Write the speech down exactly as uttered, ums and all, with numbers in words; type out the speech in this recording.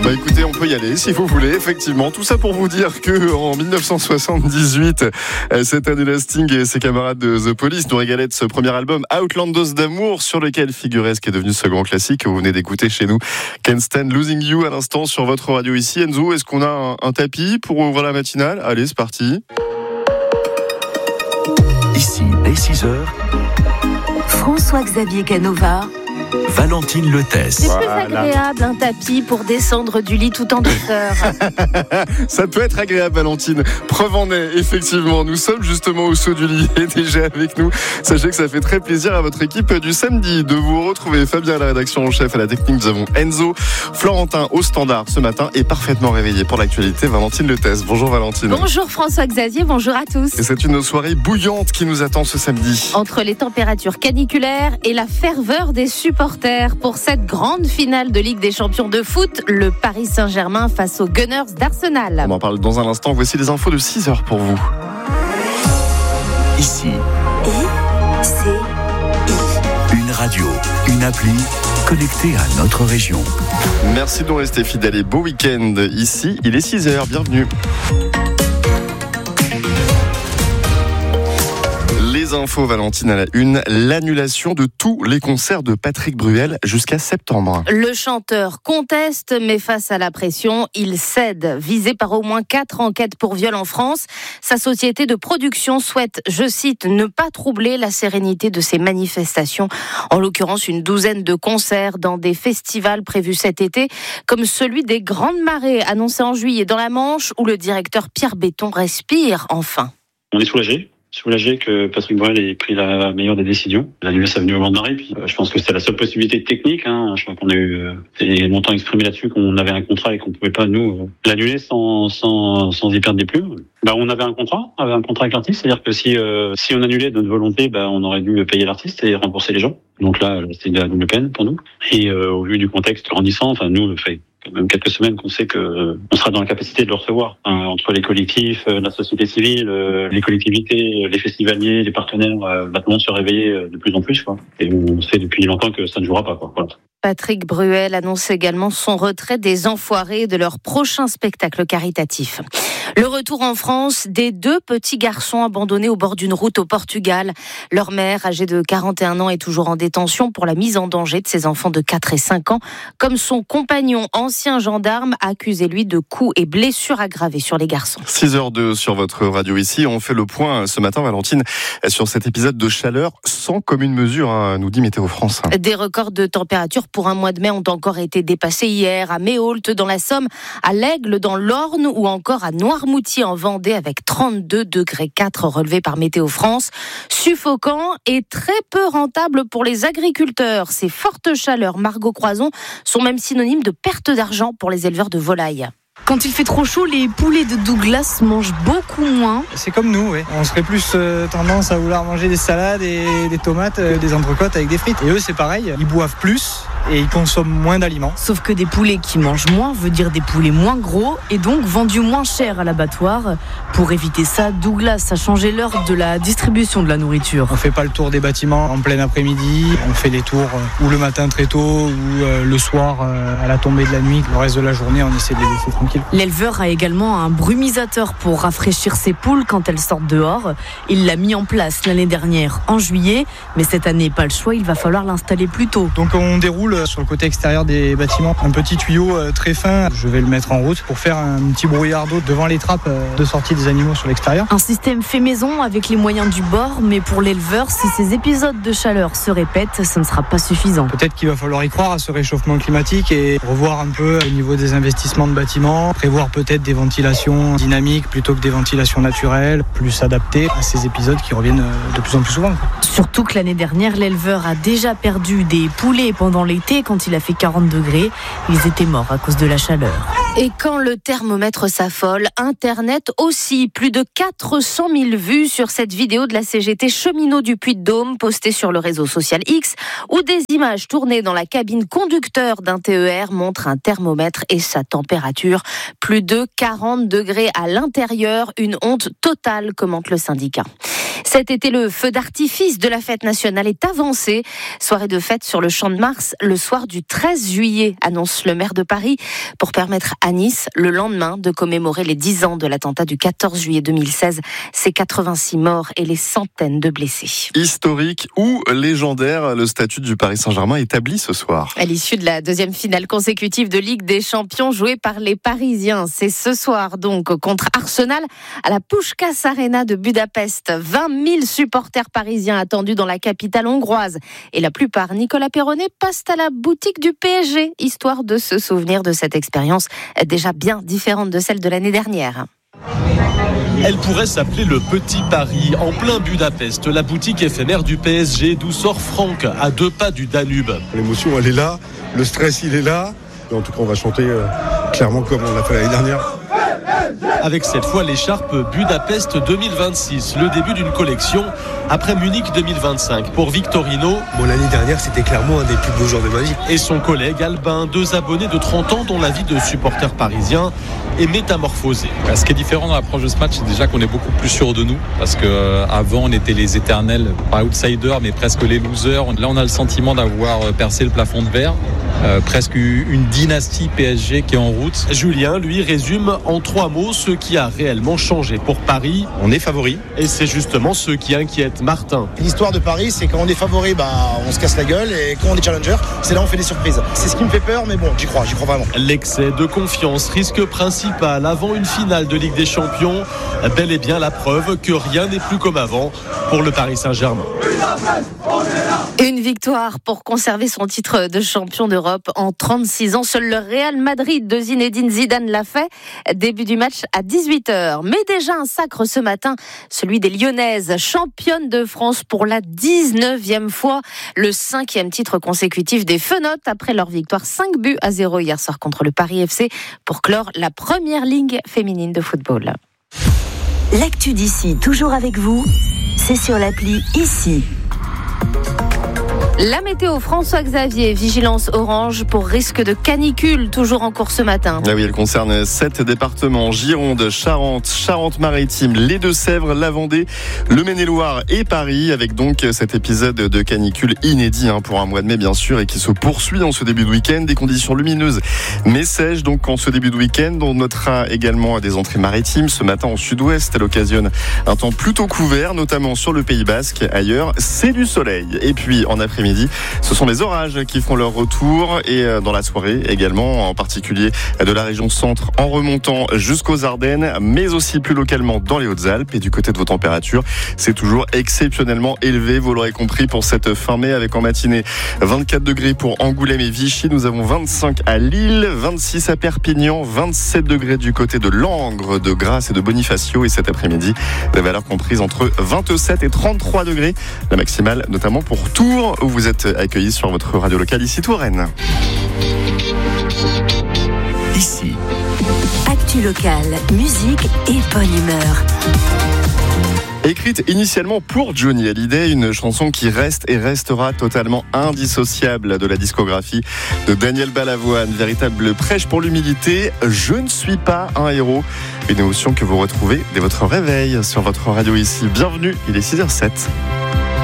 Bah écoutez, on peut y aller si vous voulez, effectivement. Tout ça pour vous dire que en dix-neuf cent soixante-dix-huit, cette année-là, Sting et ses camarades de The Police nous régalaient de ce premier album Outlandos d'amour, sur lequel figurait ce qui est devenu ce grand classique que vous venez d'écouter chez nous. Can't Stand Losing You à l'instant sur votre radio ici. Enzo, est-ce qu'on a un, un tapis pour ouvrir la matinale ? Allez, c'est parti. Ici, dès six heures, François-Xavier Canova, Valentine Lethès. c'est plus Voilà. agréable un tapis pour descendre du lit tout en douceur. Ça peut être agréable, Valentine. Preuve en est, effectivement. Nous sommes justement au saut du lit et déjà avec nous. Sachez que ça fait très plaisir à votre équipe du samedi de vous retrouver. Fabien à la rédaction en chef, à la technique, nous avons Enzo, Florentin au standard ce matin et parfaitement réveillé pour l'actualité, Valentine Lethès. Bonjour Valentine. Bonjour François-Xavier, bonjour à tous. Et c'est une soirée bouillante qui nous attend ce samedi. Entre les températures caniculaires et la ferveur des supporters pour cette grande finale de Ligue des Champions de foot, le Paris Saint-Germain face aux Gunners d'Arsenal. On en parle dans un instant. Voici les infos de six heures pour vous. Ici, I, C, I. une radio, une appli connectée à notre région. Merci de nous rester fidèles et beau week-end. Ici, il est six heures. Bienvenue. Les infos, Valentine, à la une. L'annulation de tous les concerts de Patrick Bruel jusqu'à septembre. Le chanteur conteste, mais face à la pression, il cède. Visé par au moins quatre enquêtes pour viol en France, sa société de production souhaite, je cite, ne pas troubler la sérénité de ces manifestations. En l'occurrence, une douzaine de concerts dans des festivals prévus cet été, comme celui des Grandes Marées, annoncé en juillet dans la Manche, où le directeur Pierre Béton respire enfin. On est soulagé. Soulagé que Patrick Bruel ait pris la meilleure des décisions. L'annuler, ça venait au moment de marée. Puis, euh, je pense que c'était la seule possibilité technique. Hein. Je crois qu'on a eu euh, des montants exprimés là-dessus, qu'on avait un contrat et qu'on pouvait pas, nous, euh, l'annuler sans, sans, sans y perdre des plumes. Bah, on avait un contrat, on avait un contrat avec l'artiste. C'est-à-dire que si, euh, si on annulait de notre volonté, bah, on aurait dû payer l'artiste et rembourser les gens. Donc là, c'était de la double peine pour nous. Et euh, au vu du contexte grandissant, enfin, nous, le fait quand même quelques semaines qu'on sait que euh, on sera dans la capacité de le recevoir, hein, entre les collectifs, euh, la société civile, euh, les collectivités, euh, les festivaliers, les partenaires, euh, bah, tout le monde se réveiller euh, de plus en plus, quoi. Et on sait depuis longtemps que ça ne jouera pas, quoi. Voilà. Patrick Bruel annonce également son retrait des Enfoirés de leur prochain spectacle caritatif. Le retour en France des deux petits garçons abandonnés au bord d'une route au Portugal. Leur mère, âgée de quarante et un ans, est toujours en détention pour la mise en danger de ses enfants de quatre et cinq ans, comme son compagnon, ancien gendarme, accusé lui de coups et blessures aggravées sur les garçons. six heures deux sur votre radio ici. On fait le point ce matin, Valentine, sur cet épisode de chaleur sans commune mesure, hein, nous dit Météo France. Des records de température pour un mois de mai ont encore été dépassés hier à Méaulte dans la Somme, à l'Aigle dans l'Orne ou encore à Noirmoutier en Vendée avec trente-deux degrés quatre relevés par Météo France. Suffocant et très peu rentable pour les agriculteurs. Ces fortes chaleurs, Margot Croison, sont même synonymes de perte d'argent pour les éleveurs de volailles. Quand il fait trop chaud, les poulets de Douglas mangent beaucoup moins. C'est comme nous, ouais. On serait plus euh, tendance à vouloir manger des salades et des tomates, euh, des entrecôtes avec des frites. Et eux, c'est pareil, ils boivent plus et ils consomment moins d'aliments. Sauf que des poulets qui mangent moins veut dire des poulets moins gros et donc vendus moins cher à l'abattoir. Pour éviter ça, Douglas a changé l'heure de la distribution de la nourriture. On fait pas le tour des bâtiments en plein après-midi, on fait les tours euh, ou le matin très tôt ou euh, le soir euh, à la tombée de la nuit. Le reste de la journée, on essaie de les laisser tranquilles. L'éleveur a également un brumisateur pour rafraîchir ses poules quand elles sortent dehors. Il l'a mis en place l'année dernière en juillet, mais cette année, pas le choix, il va falloir l'installer plus tôt. Donc on déroule sur le côté extérieur des bâtiments un petit tuyau très fin. Je vais le mettre en route pour faire un petit brouillard d'eau devant les trappes de sortie des animaux sur l'extérieur. Un système fait maison avec les moyens du bord, mais pour l'éleveur, si ces épisodes de chaleur se répètent, ça ne sera pas suffisant. Peut-être qu'il va falloir y croire à ce réchauffement climatique et revoir un peu au niveau des investissements de bâtiments, prévoir peut-être des ventilations dynamiques plutôt que des ventilations naturelles, plus adaptées à ces épisodes qui reviennent de plus en plus souvent. Surtout que l'année dernière, l'éleveur a déjà perdu des poulets pendant l'été quand il a fait quarante degrés. Ils étaient morts à cause de la chaleur. Et quand le thermomètre s'affole, Internet aussi. Plus de quatre cent mille vues sur cette vidéo de la C G T cheminot du Puy-de-Dôme postée sur le réseau social X, où des images tournées dans la cabine conducteur d'un T E R montrent un thermomètre et sa température. Plus de quarante degrés à l'intérieur, une honte totale, commente le syndicat. Cet été, le feu d'artifice de la fête nationale est avancé. Soirée de fête sur le Champ de Mars le soir du treize juillet, annonce le maire de Paris, pour permettre à Nice, le lendemain, de commémorer les dix ans de l'attentat du quatorze juillet deux mille seize, ses quatre-vingt-six morts et les centaines de blessés. Historique ou légendaire, le statut du Paris Saint-Germain établi ce soir. À l'issue de la deuxième finale consécutive de Ligue des Champions jouée par les Parisiens, c'est ce soir donc contre Arsenal à la Puskás Arena de Budapest. vingt mille supporters parisiens attendus dans la capitale hongroise. Et la plupart, Nicolas Perronnet, passent à la boutique du P S G, histoire de se souvenir de cette expérience déjà bien différente de celle de l'année dernière. Elle pourrait s'appeler le Petit Paris, en plein Budapest, la boutique éphémère du P S G, d'où sort Franck, à deux pas du Danube. L'émotion, elle est là, le stress, il est là. En tout cas, on va chanter euh, clairement comme on l'a fait l'année dernière. Avec cette fois l'écharpe Budapest deux mille vingt-six, le début d'une collection après Munich deux mille vingt-cinq. Pour Victorino, bon, l'année dernière, c'était clairement un des plus beaux jours de ma vie. Et son collègue Albin, deux abonnés de trente ans dont la vie de supporter parisien est métamorphosée. Ce qui est différent dans l'approche de ce match, c'est déjà qu'on est beaucoup plus sûr de nous, parce qu'avant on était les éternels, pas outsiders, mais presque les losers. Là, on a le sentiment d'avoir percé le plafond de verre. Euh, presque une dynastie P S G qui est en route. Julien, lui, résume en trois mots ce qui a réellement changé pour Paris. On est favori. Et c'est justement ce qui inquiète Martin. L'histoire de Paris, c'est quand on est favori, bah, on se casse la gueule, et quand on est challenger, c'est là où on fait des surprises. C'est ce qui me fait peur, mais bon, j'y crois, j'y crois vraiment. L'excès de confiance, risque principal avant une finale de Ligue des Champions, bel et bien la preuve que rien n'est plus comme avant pour le Paris Saint-Germain. Une victoire pour conserver son titre de champion d'Europe en trente-six ans. Seul le Real Madrid de Zinedine Zidane l'a fait. Début du match à dix-huit heures. Mais déjà un sacre ce matin, celui des Lyonnaises, championnes de France pour la dix-neuvième fois. Le cinquième titre consécutif des Fenotes après leur victoire cinq buts à zéro hier soir contre le Paris F C pour clore la première ligue féminine de football. L'actu d'ici, toujours avec vous, c'est sur l'appli Ici. La météo, François Xavier, vigilance orange pour risque de canicule, toujours en cours ce matin. Ah oui, elle concerne sept départements, Gironde, Charente, Charente-Maritime, les Deux-Sèvres, la Vendée, le Maine-et-Loire et Paris, avec donc cet épisode de canicule inédit hein, pour un mois de mai bien sûr et qui se poursuit en ce début de week-end. Des conditions lumineuses mais sèches donc en ce début de week-end. On notera également des entrées maritimes ce matin au sud-ouest. Elle occasionne un temps plutôt couvert, notamment sur le Pays Basque. Ailleurs, c'est du soleil. Et puis en après-midi, ce sont les orages qui font leur retour et dans la soirée également, en particulier de la région centre en remontant jusqu'aux Ardennes, mais aussi plus localement dans les Hautes-Alpes. Et du côté de vos températures, c'est toujours exceptionnellement élevé, vous l'aurez compris, pour cette fin mai, avec en matinée vingt-quatre degrés pour Angoulême et Vichy. Nous avons vingt-cinq à Lille, vingt-six à Perpignan, vingt-sept degrés du côté de Langres, de Grasse et de Bonifacio. Et cet après-midi, des valeurs comprises entre vingt-sept et trente-trois degrés. La maximale notamment pour Tours, où vous êtes accueillis sur votre radio locale ici Touraine. Ici. Actu locale, musique et bonne humeur. Écrite initialement pour Johnny Hallyday, une chanson qui reste et restera totalement indissociable de la discographie de Daniel Balavoine. Véritable prêche pour l'humilité, je ne suis pas un héros. Une émotion que vous retrouvez dès votre réveil sur votre radio ici. Bienvenue, il est six heures zéro sept.